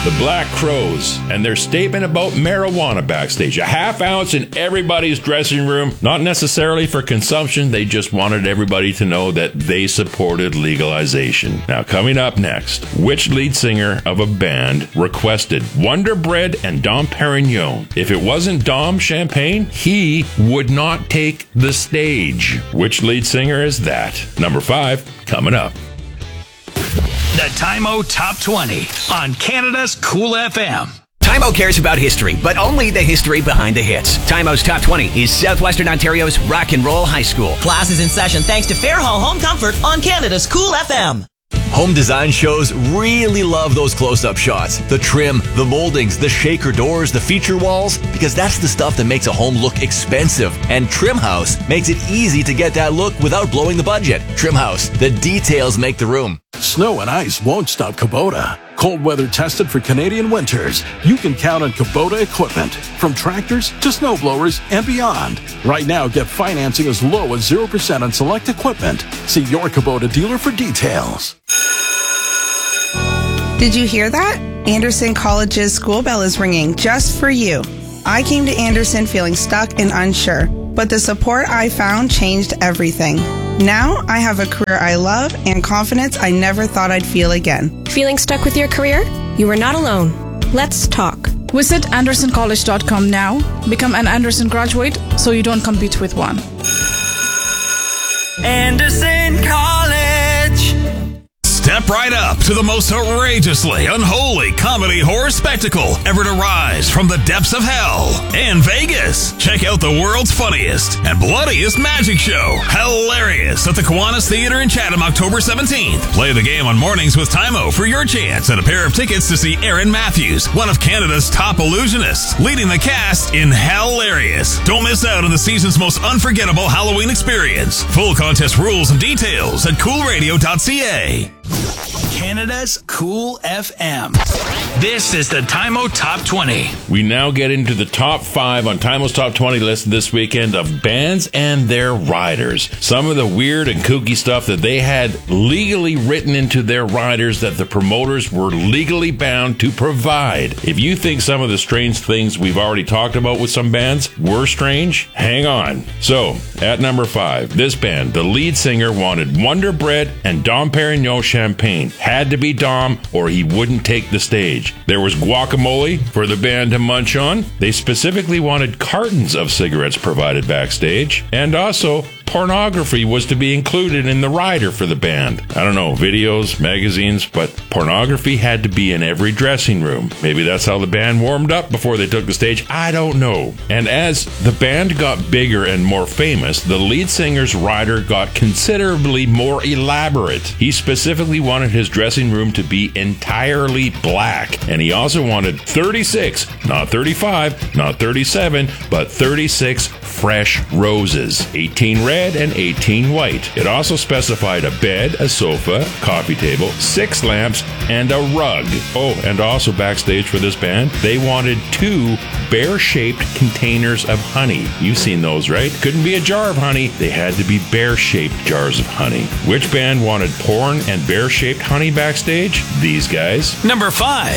The Black Crowes and their statement about marijuana backstage. A half ounce in everybody's dressing room. Not necessarily for consumption. They just wanted everybody to know that they supported legalization. Now, coming up next, which lead singer of a band requested Wonder Bread and Dom Perignon? If it wasn't Dom Champagne, he would not take the stage. Which lead singer is that? Number 5, coming up. The Time-O Top 20 on Canada's Cool FM. Time-O cares about history, but only the history behind the hits. Time-O's Top 20 is Southwestern Ontario's Rock and Roll High School. Class is in session thanks to Fairhall Home Comfort on Canada's Cool FM. Home design shows really love those close-up shots. The trim, the moldings, the shaker doors, the feature walls, because that's the stuff that makes a home look expensive. And Trim House makes it easy to get that look without blowing the budget. Trim House, the details make the room. Snow and ice won't stop Kubota. Cold weather tested for Canadian winters. You can count on Kubota equipment, from tractors to snowblowers and beyond. Right now, get financing as low as 0% on select equipment. See your Kubota dealer for details. Did you hear that? Anderson College's school bell is ringing just for you. I came to Anderson feeling stuck and unsure, but the support I found changed everything. Now I have a career I love and confidence I never thought I'd feel again. Feeling stuck with your career? You are not alone. Let's talk. Visit AndersonCollege.com now. Become an Anderson graduate so you don't compete with one. Anderson College. Step right up to the most outrageously unholy comedy horror spectacle ever to rise from the depths of hell in Vegas. Check out the world's funniest and bloodiest magic show, Hilarious, at the Kiwanis Theater in Chatham, October 17th. Play the game on Mornings with Time-O for your chance at a pair of tickets to see Aaron Matthews, one of Canada's top illusionists, leading the cast in Hilarious. Don't miss out on the season's most unforgettable Halloween experience. Full contest rules and details at coolradio.ca. Canada's Cool FM. This is the Time-O Top 20. We now get into the top 5 on Time-O's Top 20 list this weekend of bands and their riders. Some of the weird and kooky stuff that they had legally written into their riders that the promoters were legally bound to provide. If you think some of the strange things we've already talked about with some bands were strange, hang on. So, at number 5, this band, the lead singer wanted Wonder Bread and Dom Perignon Champagne. Had to be Dom or he wouldn't take the stage. There was guacamole for the band to munch on. They specifically wanted cartons of cigarettes provided backstage. And also, pornography was to be included in the rider for the band. I don't know, videos, magazines, but pornography had to be in every dressing room. Maybe that's how the band warmed up before they took the stage. I don't know. And as the band got bigger and more famous, the lead singer's rider got considerably more elaborate. He specifically wanted his dressing room to be entirely black. And he also wanted 36, not 35, not 37, but 36 fresh roses. 18 red and 18 white. It also specified a bed, a sofa, coffee table, 6 lamps, and a rug. Oh, and also backstage for this band, they wanted 2 bear-shaped containers of honey. You've seen those, right? Couldn't be a jar of honey. They had to be bear-shaped jars of honey. Which band wanted porn and bear-shaped honey backstage? These guys. Number 5.